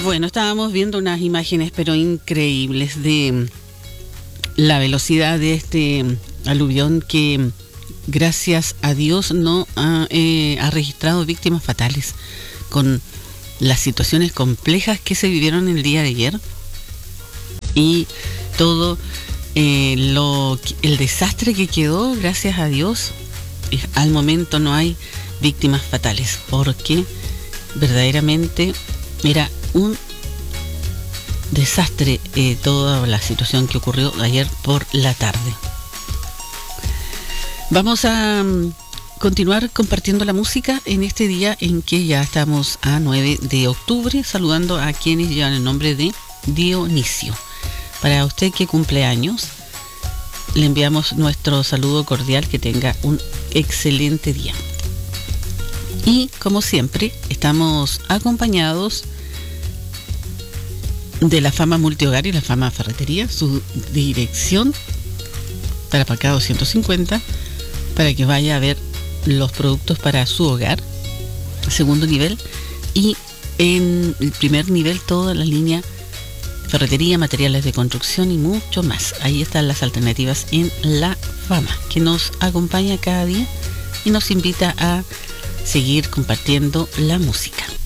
Bueno, estábamos viendo unas imágenes pero increíbles de la velocidad de este aluvión que, gracias a Dios, no ha registrado víctimas fatales, con las situaciones complejas que se vivieron el día de ayer y todo el desastre que quedó. Gracias a Dios, al momento no hay víctimas fatales, porque verdaderamente era un desastre toda la situación que ocurrió ayer por la tarde. Vamos a continuar compartiendo la música en este día en que ya estamos a 9 de octubre, saludando a quienes llevan el nombre de Dionisio. Para usted que cumple años, le enviamos nuestro saludo cordial, que tenga un excelente día. Y como siempre, estamos acompañados de la Fama Multihogar y la Fama Ferretería, su dirección para Pacá 250, para que vaya a ver los productos para su hogar, segundo nivel, y en el primer nivel toda la línea ferretería, materiales de construcción y mucho más. Ahí están las alternativas en la Fama, que nos acompaña cada día y nos invita a seguir compartiendo la música.